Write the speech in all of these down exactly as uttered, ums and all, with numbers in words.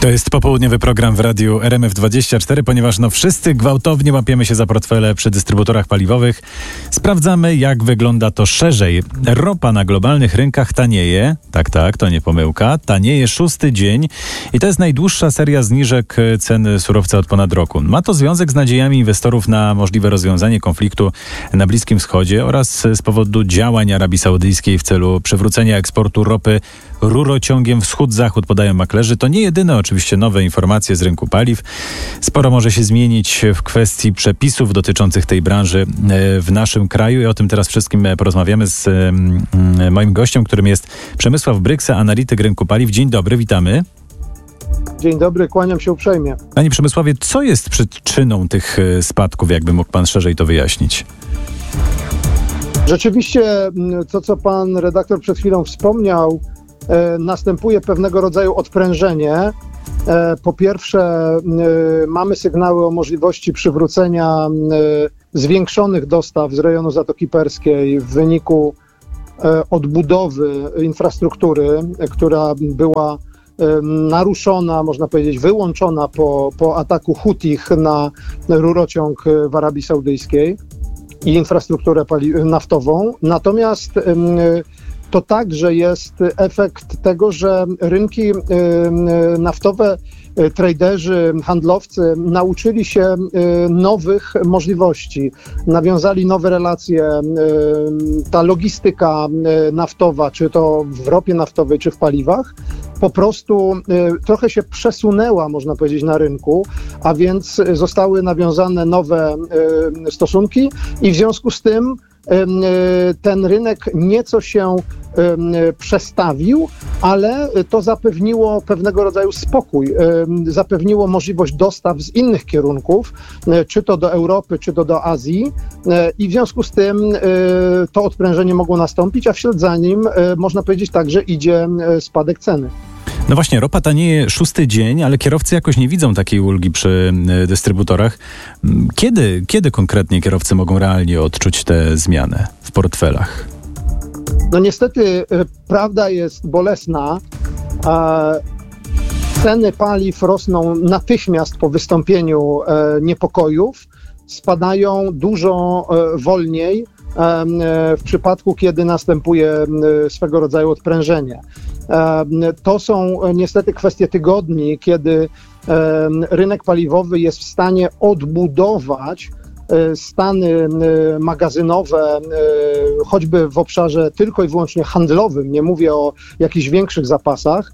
To jest popołudniowy program w radiu R M F dwadzieścia cztery, ponieważ no wszyscy gwałtownie łapiemy się za portfele przy dystrybutorach paliwowych. Sprawdzamy, jak wygląda to szerzej. Ropa na globalnych rynkach tanieje. Tak, tak, to nie pomyłka. Tanieje szósty dzień i to jest najdłuższa seria zniżek cen surowca od ponad roku. Ma to związek z nadziejami inwestorów na możliwe rozwiązanie konfliktu na Bliskim Wschodzie oraz z powodu działań Arabii Saudyjskiej w celu przywrócenia eksportu ropy rurociągiem wschód-zachód, podają maklerzy. To nie jedyne oczywiście nowe informacje z rynku paliw. Sporo może się zmienić w kwestii przepisów dotyczących tej branży w naszym kraju i o tym teraz wszystkim porozmawiamy z moim gościem, którym jest Przemysław Bryksa, analityk rynku paliw. Dzień dobry, witamy. Dzień dobry, kłaniam się uprzejmie. Panie Przemysławie, co jest przyczyną tych spadków? Jakby mógł pan szerzej to wyjaśnić? Rzeczywiście to, co pan redaktor przed chwilą wspomniał, e, następuje pewnego rodzaju odprężenie. E, po pierwsze, e, mamy sygnały o możliwości przywrócenia e, zwiększonych dostaw z rejonu Zatoki Perskiej w wyniku e, odbudowy infrastruktury, e, która była e, naruszona, można powiedzieć, wyłączona po, po ataku Hutich na rurociąg w Arabii Saudyjskiej i infrastrukturę pali- naftową. Natomiast y, to także jest efekt tego, że rynki y, y, naftowe, y, traderzy, handlowcy nauczyli się y, nowych możliwości, nawiązali nowe relacje. Y, ta logistyka y, naftowa, czy to w ropie naftowej, czy w paliwach, po prostu y, trochę się przesunęła, można powiedzieć, na rynku, a więc zostały nawiązane nowe y, stosunki i w związku z tym y, y, ten rynek nieco się y, przestawił, ale to zapewniło pewnego rodzaju spokój, y, zapewniło możliwość dostaw z innych kierunków, y, czy to do Europy, czy to do Azji y, i w związku z tym y, to odprężenie mogło nastąpić, a wśród za nim y, można powiedzieć także idzie y, spadek ceny. No właśnie, ropa tanieje szósty dzień, ale kierowcy jakoś nie widzą takiej ulgi przy dystrybutorach. Kiedy, kiedy konkretnie kierowcy mogą realnie odczuć tę zmianę w portfelach? No niestety prawda jest bolesna. Ceny paliw rosną natychmiast po wystąpieniu niepokojów, spadają dużo wolniej w przypadku, kiedy następuje swego rodzaju odprężenie. To są niestety kwestie tygodni, kiedy rynek paliwowy jest w stanie odbudować stany magazynowe, choćby w obszarze tylko i wyłącznie handlowym, nie mówię o jakichś większych zapasach,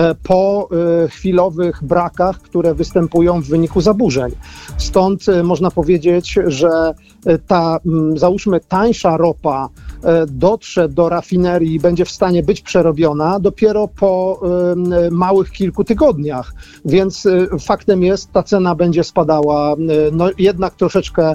po chwilowych brakach, które występują w wyniku zaburzeń. Stąd można powiedzieć, że ta, załóżmy, tańsza ropa dotrze do rafinerii i będzie w stanie być przerobiona dopiero po małych kilku tygodniach. Więc faktem jest, ta cena będzie spadała no, jednak troszeczkę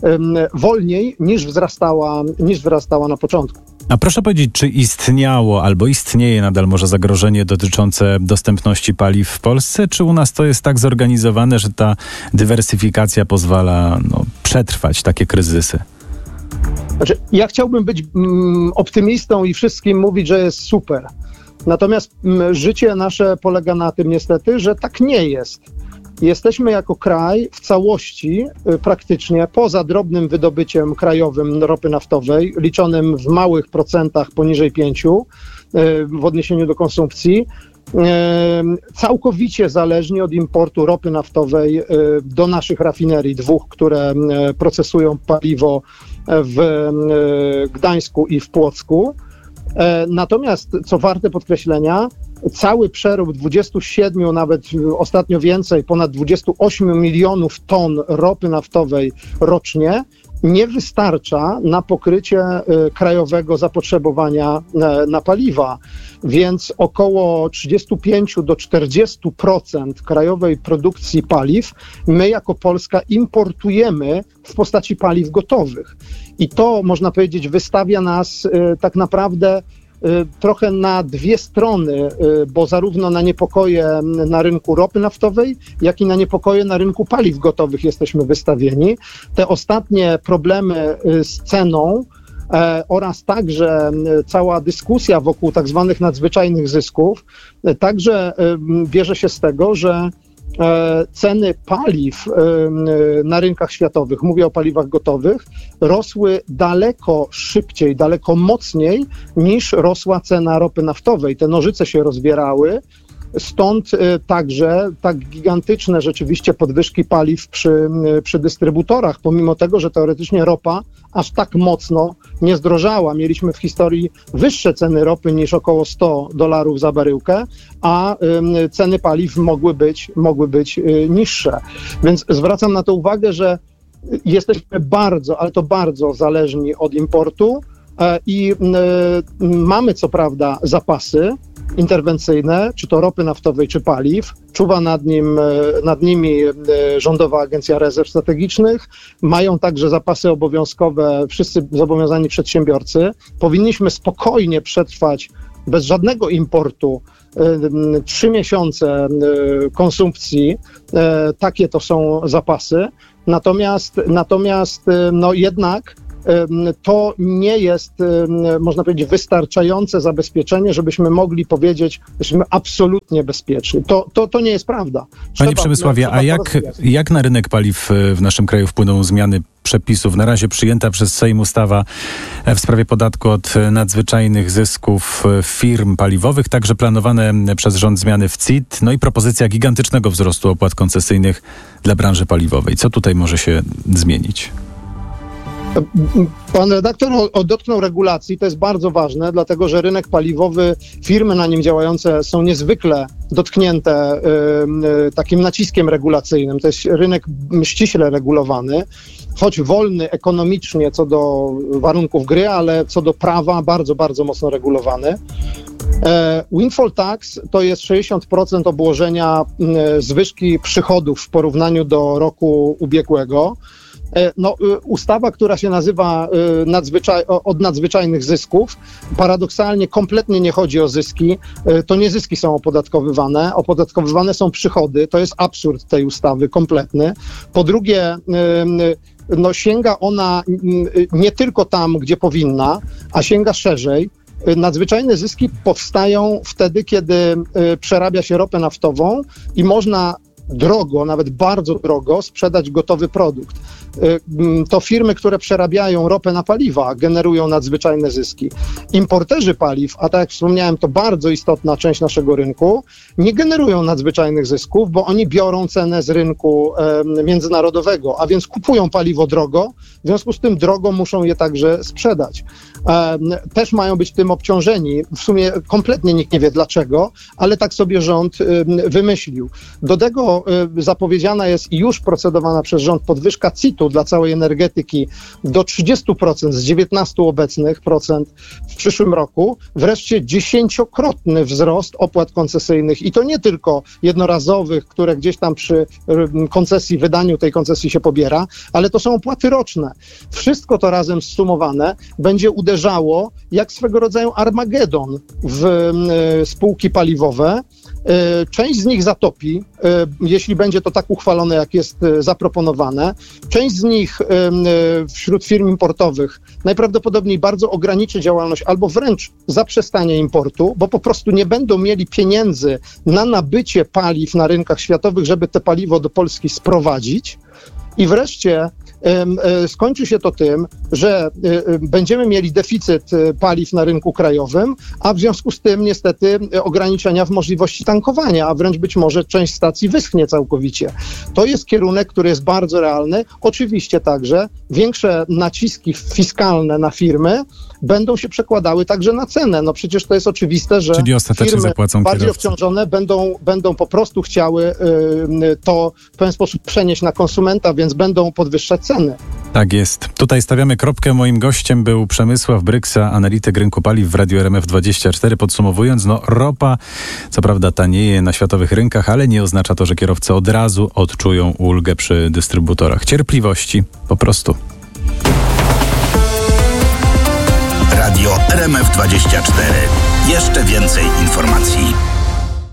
wolniej niż wzrastała, niż wzrastała na początku. A proszę powiedzieć, czy istniało albo istnieje nadal może zagrożenie dotyczące dostępności paliw w Polsce, czy u nas to jest tak zorganizowane, że ta dywersyfikacja pozwala no, przetrwać takie kryzysy? Znaczy, ja chciałbym być mm, optymistą i wszystkim mówić, że jest super. Natomiast mm, życie nasze polega na tym niestety, że tak nie jest. Jesteśmy jako kraj w całości y, praktycznie poza drobnym wydobyciem krajowym ropy naftowej, liczonym w małych procentach poniżej pięciu y, w odniesieniu do konsumpcji, y, całkowicie zależni od importu ropy naftowej y, do naszych rafinerii, dwóch, które y, procesują paliwo w y, Gdańsku i w Płocku. Y, natomiast, co warte podkreślenia, cały przerób dwudziestu siedmiu, nawet ostatnio więcej, ponad dwudziestu ośmiu milionów ton ropy naftowej rocznie nie wystarcza na pokrycie y, krajowego zapotrzebowania y, na paliwa, więc około trzydzieści pięć do czterdziestu procent krajowej produkcji paliw my jako Polska importujemy w postaci paliw gotowych. I to, można powiedzieć, wystawia nas y, tak naprawdę trochę na dwie strony, bo zarówno na niepokoje na rynku ropy naftowej, jak i na niepokoje na rynku paliw gotowych jesteśmy wystawieni. Te ostatnie problemy z ceną oraz także cała dyskusja wokół tak zwanych nadzwyczajnych zysków także bierze się z tego, że ceny paliw na rynkach światowych, mówię o paliwach gotowych, rosły daleko szybciej, daleko mocniej niż rosła cena ropy naftowej. Te nożyce się rozwierały. Stąd także tak gigantyczne rzeczywiście podwyżki paliw przy, przy dystrybutorach, pomimo tego, że teoretycznie ropa aż tak mocno nie zdrożała. Mieliśmy w historii wyższe ceny ropy niż około sto dolarów za baryłkę, a y, ceny paliw mogły być, mogły być y, niższe. Więc zwracam na to uwagę, że jesteśmy bardzo, ale to bardzo zależni od importu y, i y, mamy co prawda zapasy interwencyjne, czy to ropy naftowej, czy paliw. Czuwa nad nim, nad nimi Rządowa Agencja Rezerw Strategicznych. Mają także zapasy obowiązkowe wszyscy zobowiązani przedsiębiorcy. Powinniśmy spokojnie przetrwać bez żadnego importu trzy miesiące konsumpcji. Takie to są zapasy. Natomiast, natomiast no jednak to nie jest, można powiedzieć, wystarczające zabezpieczenie, żebyśmy mogli powiedzieć, że jesteśmy absolutnie bezpieczni. To, to, to nie jest prawda. Trzeba, Panie Przemysławie, trzeba a jak, jak na rynek paliw w naszym kraju wpłyną zmiany przepisów? Na razie przyjęta przez Sejm ustawa w sprawie podatku od nadzwyczajnych zysków firm paliwowych, także planowane przez rząd zmiany w C I T, no i propozycja gigantycznego wzrostu opłat koncesyjnych dla branży paliwowej. Co tutaj może się zmienić? Pan redaktor dotknął regulacji, to jest bardzo ważne, dlatego że rynek paliwowy, firmy na nim działające są niezwykle dotknięte y, y, takim naciskiem regulacyjnym. To jest rynek ściśle regulowany, choć wolny ekonomicznie co do warunków gry, ale co do prawa bardzo, bardzo mocno regulowany. Windfall tax to jest sześćdziesiąt procent obłożenia zwyżki przychodów w porównaniu do roku ubiegłego. No, ustawa, która się nazywa nadzwyczaj, od nadzwyczajnych zysków, paradoksalnie kompletnie nie chodzi o zyski. To nie zyski są opodatkowywane, opodatkowywane są przychody. To jest absurd tej ustawy kompletny. Po drugie, no, sięga ona nie tylko tam, gdzie powinna, a sięga szerzej. Nadzwyczajne zyski powstają wtedy, kiedy przerabia się ropę naftową i można drogo, nawet bardzo drogo sprzedać gotowy produkt. To firmy, które przerabiają ropę na paliwa, generują nadzwyczajne zyski. Importerzy paliw, a tak jak wspomniałem, to bardzo istotna część naszego rynku, nie generują nadzwyczajnych zysków, bo oni biorą cenę z rynku e, międzynarodowego, a więc kupują paliwo drogo, w związku z tym drogo muszą je także sprzedać. E, też mają być tym obciążeni. W sumie kompletnie nikt nie wie dlaczego, ale tak sobie rząd e, wymyślił. Do tego e, zapowiedziana jest i już procedowana przez rząd podwyżka C I T-u dla całej energetyki do trzydziestu procent z dziewiętnastu obecnych procent w przyszłym roku. Wreszcie dziesięciokrotny wzrost opłat koncesyjnych i to nie tylko jednorazowych, które gdzieś tam przy koncesji, wydaniu tej koncesji się pobiera, ale to są opłaty roczne. Wszystko to razem zsumowane będzie uderzało jak swego rodzaju Armagedon w spółki paliwowe. Część z nich zatopi, jeśli będzie to tak uchwalone, jak jest zaproponowane. Część z nich wśród firm importowych najprawdopodobniej bardzo ograniczy działalność albo wręcz zaprzestanie importu, bo po prostu nie będą mieli pieniędzy na nabycie paliw na rynkach światowych, żeby te paliwo do Polski sprowadzić. I wreszcie skończy się to tym, że będziemy mieli deficyt paliw na rynku krajowym, a w związku z tym niestety ograniczenia w możliwości tankowania, a wręcz być może część stacji wyschnie całkowicie. To jest kierunek, który jest bardzo realny. Oczywiście także większe naciski fiskalne na firmy będą się przekładały także na cenę. No przecież to jest oczywiste, że Czyli ostatecznie firmy zapłacą bardziej kierowcy. obciążone będą, będą po prostu chciały y, to w pewien sposób przenieść na konsumenta, więc będą podwyższać ceny. Tak jest. Tutaj stawiamy kropkę. Moim gościem był Przemysław Bryksa, analityk rynku paliw w Radiu R M F dwadzieścia cztery. Podsumowując, no ropa co prawda tanieje na światowych rynkach, ale nie oznacza to, że kierowcy od razu odczują ulgę przy dystrybutorach. Cierpliwości po prostu. Radio R M F dwadzieścia cztery. Jeszcze więcej informacji.